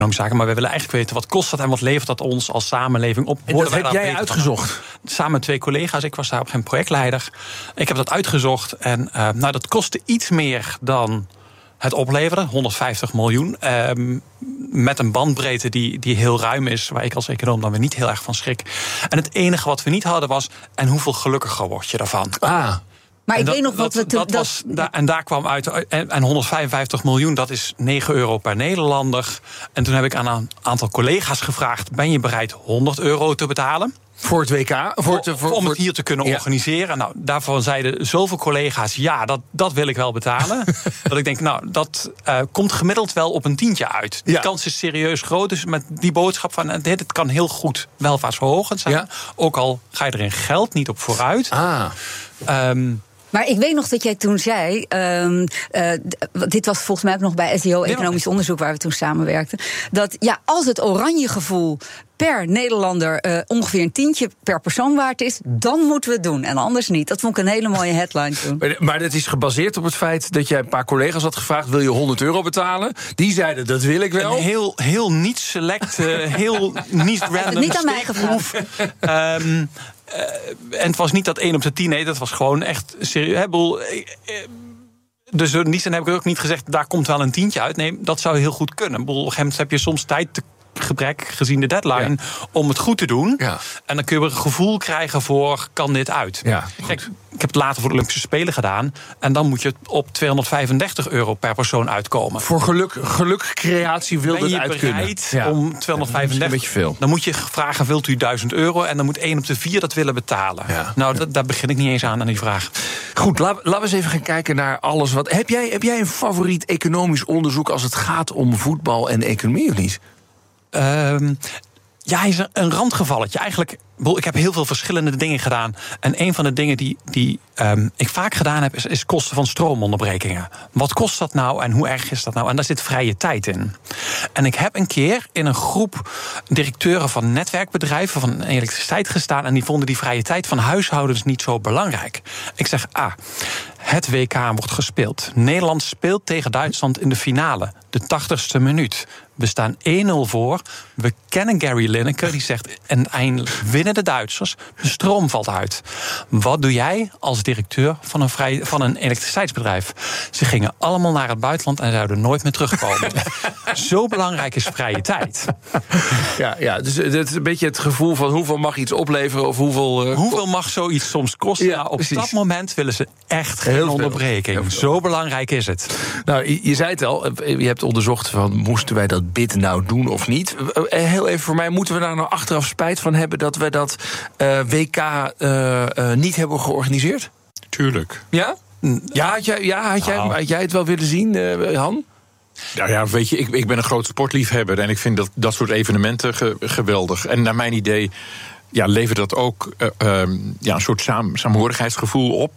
zaken, maar we willen eigenlijk weten wat kost dat en wat levert dat ons als samenleving op. En dat heb jij uitgezocht? Samen met 2 collega's, ik was daar op geen projectleider. Ik heb dat uitgezocht en dat kostte iets meer dan het opleveren, 150 miljoen. Met een bandbreedte die heel ruim is, waar ik als econoom dan weer niet heel erg van schrik. En het enige wat we niet hadden was, en hoeveel gelukkiger word je daarvan? Maar ik weet nog wat we toen... En daar kwam uit, en 155 miljoen, dat is €9 per Nederlander. En toen heb ik aan een aantal collega's gevraagd, ben je bereid €100 te betalen? Voor het WK? Om het hier te kunnen organiseren. Nou, daarvan zeiden zoveel collega's, ja, dat wil ik wel betalen. Dat ik denk, dat komt gemiddeld wel op een tientje uit. De kans is serieus groot. Dus met die boodschap van, dit kan heel goed welvaartsverhogend zijn. Ja. Ook al ga je er in geld niet op vooruit. Maar ik weet nog dat jij toen zei, dit was volgens mij ook nog bij SDO Economisch Onderzoek, waar we toen samenwerkten, dat als het oranje gevoel per Nederlander ongeveer een tientje per persoon waard is, dan moeten we het doen en anders niet. Dat vond ik een hele mooie headline toen. Maar dat is gebaseerd op het feit dat jij een paar collega's had gevraagd, wil je €100 betalen? Die zeiden, dat wil ik wel. Een heel niet select, heel niet random. Niet aan mij gevraagd. En het was niet dat 1 op de 10, nee, dat was gewoon echt serieus. Dus in die zin heb ik ook niet gezegd, daar komt wel een tientje uit. Nee, dat zou heel goed kunnen. Op een gegeven moment heb je soms tijdgebrek, gezien de deadline, om het goed te doen. Ja. En dan kun je een gevoel krijgen voor, kan dit uit? Ja, kijk, ik heb het later voor de Olympische Spelen gedaan. En dan moet je op €235 per persoon uitkomen. Voor geluk creatie wil het uit kunnen. Ben je bereid om 235? Een beetje veel. Dan moet je vragen, wilt u €1000? En dan moet 1 op de 4 dat willen betalen. Ja. Nou, daar begin ik niet eens aan die vraag. Goed, laten we eens even gaan kijken naar alles. Heb jij een favoriet economisch onderzoek als het gaat om voetbal en economie of niet? Hij is een randgevalletje. Eigenlijk, ik heb heel veel verschillende dingen gedaan. En een van de dingen die ik vaak gedaan heb, is kosten van stroomonderbrekingen. Wat kost dat nou en hoe erg is dat nou? En daar zit vrije tijd in. En ik heb een keer in een groep directeuren van netwerkbedrijven van elektriciteit gestaan, en die vonden die vrije tijd van huishoudens niet zo belangrijk. Ik zeg, het WK wordt gespeeld. Nederland speelt tegen Duitsland in de finale. De 80ste minuut. We staan 1-0 voor. We kennen Gary Lineker. Die zegt, en eindelijk winnen de Duitsers. De stroom valt uit. Wat doe jij als directeur van een elektriciteitsbedrijf? Ze gingen allemaal naar het buitenland en zouden nooit meer terugkomen. Zo belangrijk is vrije tijd. Dus het is een beetje het gevoel van hoeveel mag iets opleveren of hoeveel mag zoiets soms kosten? Ja, op dat moment willen ze echt geen onderbreking. Zo belangrijk is het. Nou, je zei het al, je hebt onderzocht van, moesten wij dat bid nou doen of niet? Heel even voor mij, moeten we daar nou achteraf spijt van hebben dat we dat WK niet hebben georganiseerd? Tuurlijk. Ja? Had jij het wel willen zien, Han? Nou ja, weet je, ik ben een groot sportliefhebber en ik vind dat soort evenementen geweldig. En naar mijn idee levert dat ook een soort saamhorigheidsgevoel op.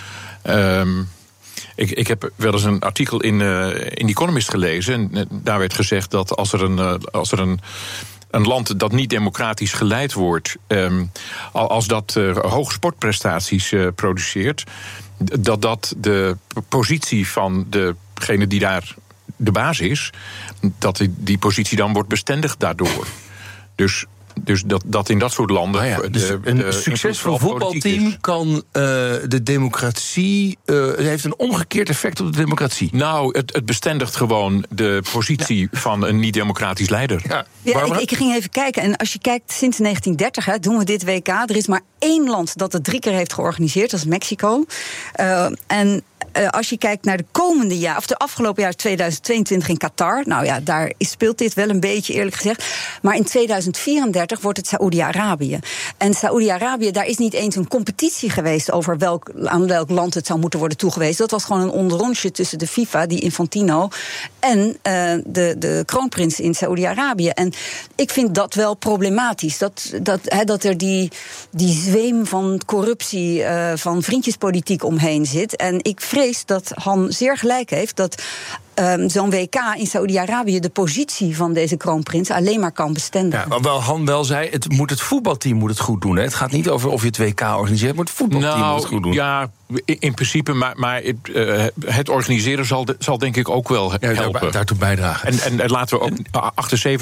Ik heb wel eens een artikel in The Economist gelezen. En daar werd gezegd dat als er een land dat niet democratisch geleid wordt, als dat hoge sportprestaties produceert, dat de positie van degene die daar de baas is, dat die positie dan wordt bestendigd daardoor. Dus dat in dat soort landen. Dus een succesvol voetbalteam kan de democratie. Heeft een omgekeerd effect op de democratie. Nou, het bestendigt gewoon de positie van een niet-democratisch leider. Ik ging even kijken. En als je kijkt, sinds 1930 doen we dit WK. Er is maar 1 land dat het 3 keer heeft georganiseerd. Dat is Mexico. Als je kijkt naar de komende jaar, of de afgelopen jaar 2022 in Qatar. Nou ja, daar speelt dit wel een beetje, eerlijk gezegd. Maar in 2034 wordt het Saoedi-Arabië. En Saoedi-Arabië, daar is niet eens een competitie geweest over aan welk land het zou moeten worden toegewezen. Dat was gewoon een onderrondje tussen de FIFA, die Infantino, en de kroonprins in Saoedi-Arabië. En ik vind dat wel problematisch. Dat er die zweem van corruptie, van vriendjespolitiek omheen zit. En ik vrees dat Han zeer gelijk heeft dat zo'n WK in Saoedi-Arabië de positie van deze kroonprins alleen maar kan bestendigen. Ja, maar Han wel zei, het voetbalteam moet het goed doen. Hè? Het gaat niet over of je het WK organiseert, maar het voetbalteam moet het goed doen. Ja, in principe, maar het organiseren zal denk ik ook wel helpen. Daartoe bijdragen. En laten we ook 78